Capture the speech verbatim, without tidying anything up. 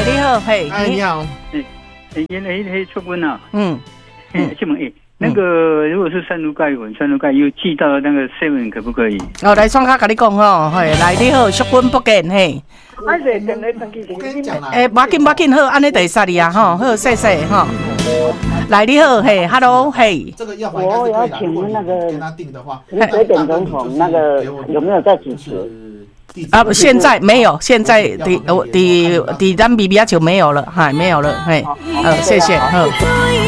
你好，嘿， 哎，你好， 哎，哎，原来黑出温啊， 嗯， 哎，这么哎，那个如果是三鹿盖文，三鹿盖又寄到那个 seven 可不可以？ 哦，来双卡跟你讲吼，嘿，来你好，淑君不见嘿。 啊，对，等来等去， 我跟你讲啦， 诶，要紧要紧，好，安尼就杀你啊，吼，好，谢谢吼。来你好，嘿 ，hello， 嘿。 这个药房应该是可以的。 我要请问那个跟他订的话， 陈水扁总统那个有没有在主持？ 啊，现在没有，现在的我的的咱 B B 就没有了，嗨，没有了，嘿，呃，谢谢，好。